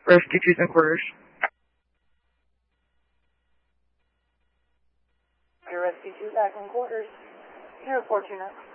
Rescue 2's in quarters. Your Rescue 2 back in quarters. 0429.